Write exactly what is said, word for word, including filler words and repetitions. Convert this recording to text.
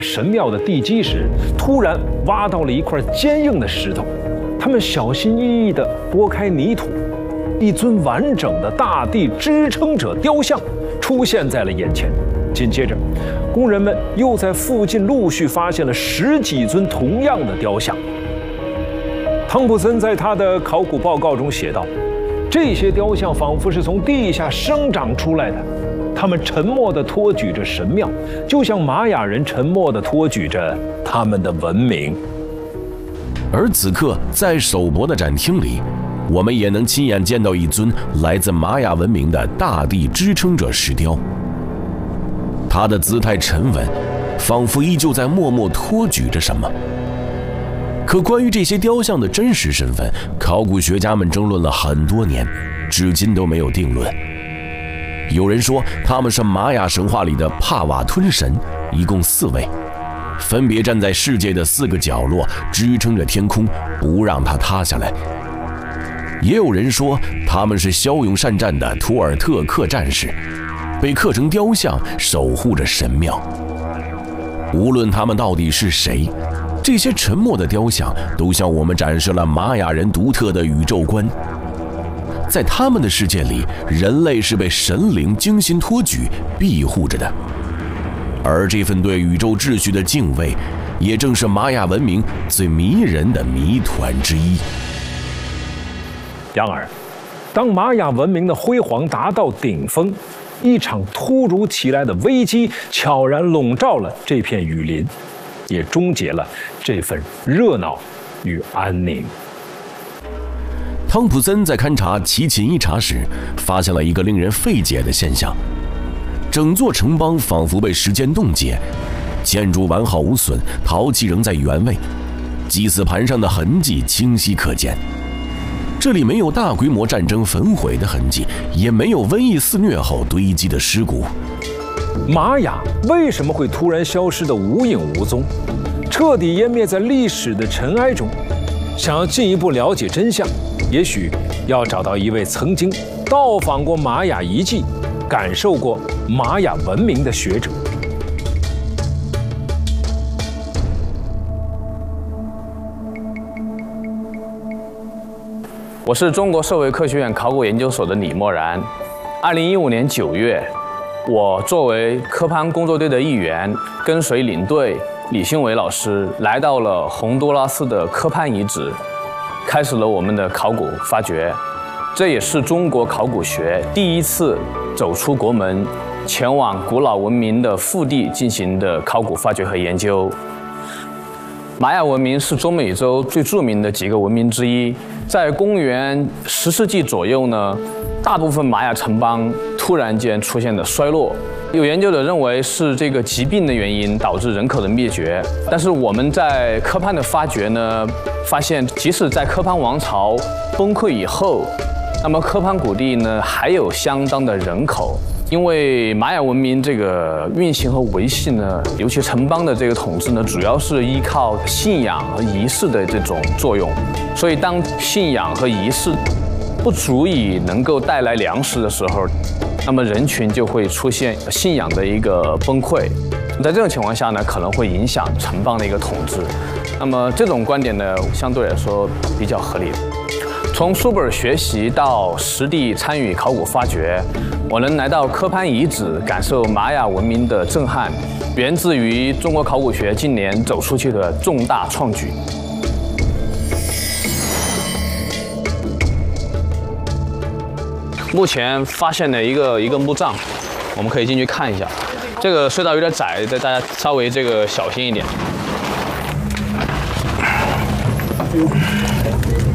神庙的地基时，突然挖到了一块坚硬的石头。他们小心翼翼地拨开泥土，一尊完整的大地支撑者雕像出现在了眼前。紧接着，工人们又在附近陆续发现了十几尊同样的雕像。汤普森在他的考古报告中写道：“这些雕像仿佛是从地下生长出来的。”他们沉默地托举着神庙，就像玛雅人沉默地托举着他们的文明。 而此刻，在首博的展厅里，我们也能亲眼见到一尊来自玛雅文明的大地支撑者石雕。他的姿态沉稳，仿佛依旧在默默托举着什么。可关于这些雕像的真实身份，考古学家们争论了很多年，至今都没有定论。有人说他们是玛雅神话里的帕瓦吞神，一共四位，分别站在世界的四个角落，支撑着天空，不让它塌下来。也有人说他们是骁勇善战的图尔特克战士，被刻成雕像，守护着神庙。无论他们到底是谁，这些沉默的雕像都向我们展示了玛雅人独特的宇宙观。在他们的世界里，人类是被神灵精心托举、庇护着的，而这份对宇宙秩序的敬畏，也正是玛雅文明最迷人的谜团之一。 然而，当玛雅文明的辉煌达到顶峰，一场突如其来的危机悄然笼罩了这片雨林，也终结了这份热闹与安宁。 汤普森在勘察奇琴伊察时，发现了一个令人费解的现象：整座城邦仿佛被时间冻结，建筑完好无损，陶器仍在原位，祭祀盘上的痕迹清晰可见。这里没有大规模战争焚毁的痕迹，也没有瘟疫肆虐后堆积的尸骨。 玛雅为什么会突然消失得无影无踪，彻底湮灭在历史的尘埃中？想要进一步了解真相，也许要找到一位曾经到访过玛雅遗迹、感受过玛雅文明的学者。 我是中国社会科学院考古研究所的李默然。二零一五年九月，我作为科潘工作队的一员，跟随领队李兴伟老师来到了洪都拉斯的科潘遗址，开始了我们的考古发掘。这也是中国考古学第一次走出国门，前往古老文明的腹地进行的考古发掘和研究。玛雅文明是中美洲最著名的几个文明之一。在公元十世纪左右呢，大部分玛雅城邦突然间出现了衰落。有研究者认为是这个疾病的原因导致人口的灭绝，但是我们在科潘的发掘呢，发现即使在科潘王朝崩溃以后，那么科潘谷地呢还有相当的人口。因为玛雅文明这个运行和维系呢，尤其城邦的这个统治呢，主要是依靠信仰和仪式的这种作用，所以当信仰和仪式不足以能够带来粮食的时候，那么人群就会出现信仰的一个崩溃。在这种情况下呢，可能会影响城邦的一个统治。那么这种观点呢，相对来说比较合理。从书本学习到实地参与考古发掘，我能来到科潘遗址，感受玛雅文明的震撼，源自于中国考古学近年走出去的重大创举。目前发现了一个一个墓葬，我们可以进去看一下。这个隧道有点窄，大家稍微这个小心一点。